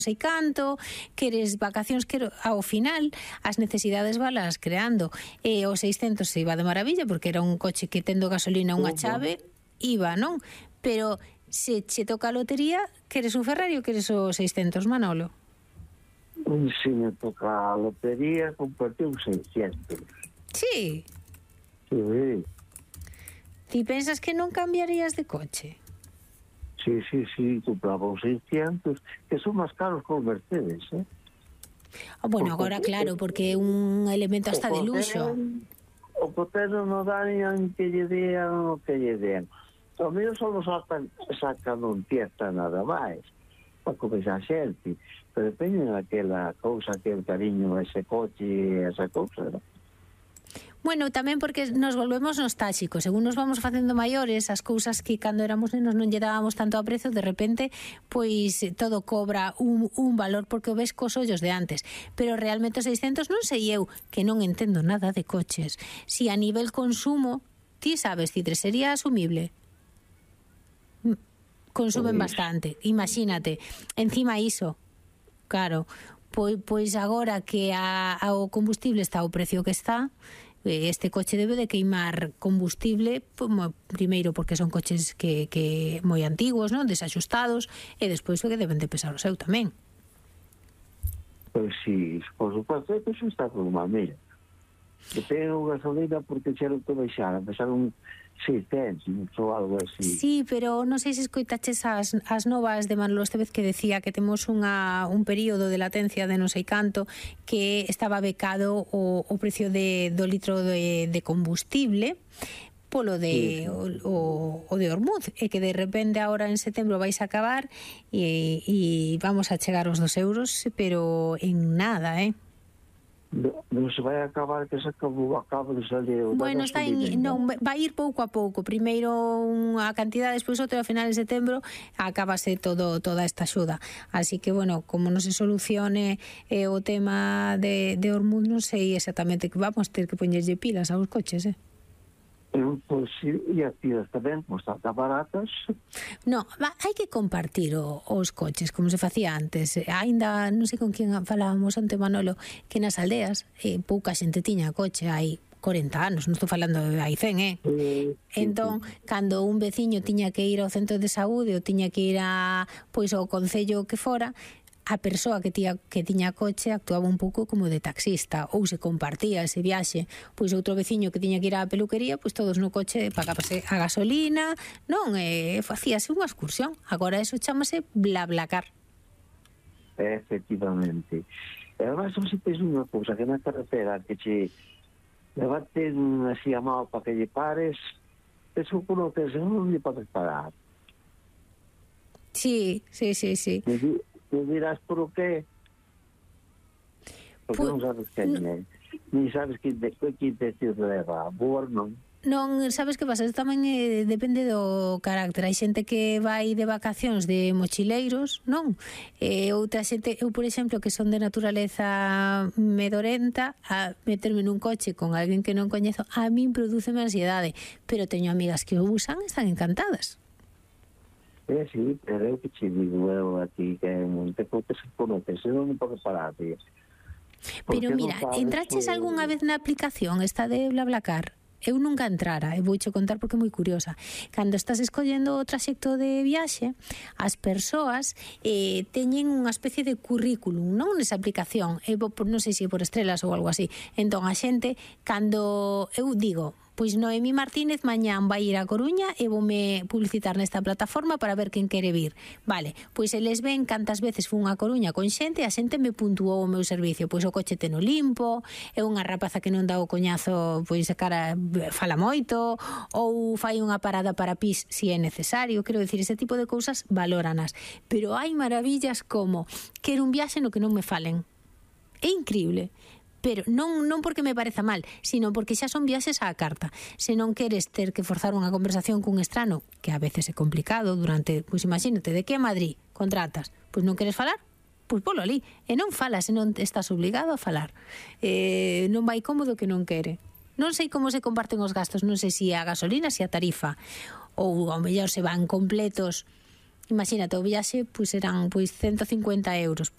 sei canto, queres vacacións, ao final as necesidades valas creando. O 600 se iba de maravilla porque era un coche que tendo gasolina unha chave iba, non? Pero se che toca a lotería, queres un Ferrari ou queres o 600, Manolo? Se me toca a lotería, compartí un 600. Sí. Sí. Ti pensas que non cambiarías de coche? Sí, compraba un 600, que son máis caros que os Mercedes, Bueno, agora claro, porque é un elemento hasta de luxo. O cotero non darían que lle dean o que lle dean. O mío só sacan un pieza nada máis, para comenzar a xente, pero teñen aquela cousa que el cariño a ese coche, esa cousa, non? Bueno, tamén porque nos volvemos nostálxicos. Según nos vamos facendo maiores, as cousas que cando éramos nenos non lle dábamos tanto aprecio, de repente, pois todo cobra un valor porque o ves cos ollos de antes. Pero realmente os 600 non sei eu, que non entendo nada de coches. Si a nivel consumo, ti sabes, Citre, sería asumible? Consumen bastante, imagínate. Encima iso, claro, pois agora que o combustible está ao precio que está, este coche debe de queimar combustible, primeiro porque son coches que moi antigos, non, desaxustados, e despois que deben de pesar o seu tamén. Pois si, por suposto, que iso está como má, mira, que tengo gasolina porque xeron que baixar, pesaron 600 ou algo así. Sí, pero non sei se escoitaches as novas de Manolo Estevez que decía que temos un período de latencia de non sei canto, que estaba becado o precio do litro de combustible polo de o de Ormuz, e que de repente agora en setembro vais a acabar e vamos a chegar aos 2 euros, pero en nada, Non se vai acabar, que se acabou de salir. Bueno, vai ir pouco a pouco. Primeiro unha cantidade, despois outra, ao final de setembro acabase toda esta axuda. Así que, bueno, como non se solucione o tema de Ormuz, non sei exactamente que vamos ter que poñerlle pilas aos coches, Pois si, e as pilas tamén, como están tan baratas. No, hai que compartir os coches, como se facía antes. Ainda, non sei con quen falábamos ante Manolo, que nas aldeas pouca xente tiña coche, hai 40 anos, non estou falando de hai 100, Entón, cando un veciño tiña que ir ao centro de saúde ou tiña que ir ao concello que fora, a persoa que tiña coche actuaba un pouco como de taxista, ou se compartía ese viaxe. Pois outro veciño que tiña que ir á peluquería, pois todos no coche pagábase a gasolina, non, facíase unha excursión. Agora eso chámase BlaBlaCar. Efectivamente. E además, se tens unha cousa que na carretera que che levante así a mão para que lle pares, eso conoces, non lle podes parar. Sí. Me dirás por o qué? Porque non sabes que é. Ni sabes que intención leva. Boa, non? Non, sabes que pasa? Isto tamén depende do carácter. Hai xente que vai de vacacións de mochileiros, non? Outra xente, eu por exemplo, que son de naturaleza medorenta, a meterme nun coche con alguén que non coñezo, a min prodúceme ansiedade, pero teño amigas que o usan e están encantadas. Sí, pero eu que che digo a ti que non te podes conocer, se non podes parar, tío. Pero mira, entraches algunha vez na aplicación esta de BlaBlaCar? Eu nunca entrara, e vouche contar porque é moi curiosa. Cando estás escollendo o traxecto de viaxe, as persoas teñen unha especie de currículum, non nesa aplicación, non sei se por estrelas ou algo así. Entón a xente, cando eu digo, pois Noemí Martínez mañán vai ir a Coruña e voume publicitar nesta plataforma para ver quen quere vir. Vale, pois eles ven cantas veces fun a Coruña con xente, a xente me puntuou o meu servicio, pois o coche teno limpo, é unha rapaza que non dá o coñazo, pois a cara fala moito, ou fai unha parada para pis se é necesario, quero dicir, ese tipo de cousas valóranas. Pero hai maravillas como quero un viaxe no que non me falen. É increíble. Pero non porque me pareza mal, sino porque xa son viaxes á carta. Se non queres ter que forzar unha conversación cun estrano, que a veces é complicado durante, pois imagínate, de que a Madrid contratas, pois non queres falar, pois polo ali, e non falas, e non estás obligado a falar. Non vai cómodo que non quere. Non sei como se comparten os gastos, non sei se a gasolina, se a tarifa, ou ao mellor se van completos. Imagínate, o viaxe pois serán 150 euros,